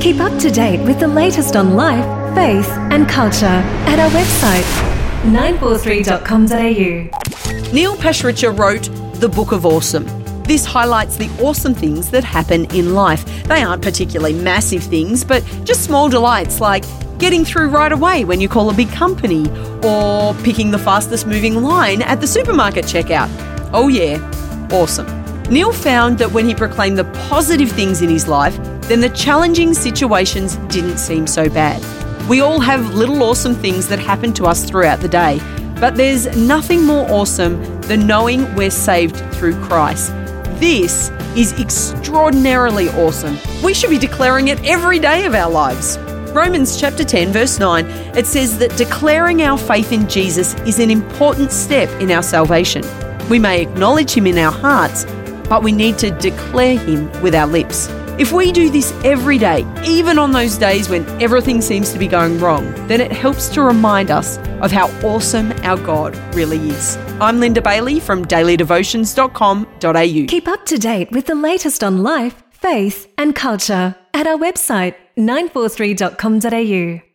Keep up to date with the latest on life, faith and culture at our website 943.com.au. Neil Pasricha wrote The Book of Awesome. This highlights the awesome things that happen in life. They aren't particularly massive things, but just small delights like getting through right away when you call a big company, or picking the fastest moving line at the supermarket checkout. Oh yeah, awesome. Neil found that when he proclaimed the positive things in his life, then the challenging situations didn't seem so bad. We all have little awesome things that happen to us throughout the day, but there's nothing more awesome than knowing we're saved through Christ. This is extraordinarily awesome. We should be declaring it every day of our lives. Romans chapter 10 verse 9, it says that declaring our faith in Jesus is an important step in our salvation. We may acknowledge him in our hearts, but we need to declare him with our lips. If we do this every day, even on those days when everything seems to be going wrong, then it helps to remind us of how awesome our God really is. I'm Linda Bailey from dailydevotions.com.au. Keep up to date with the latest on life, faith and culture at our website 943.com.au.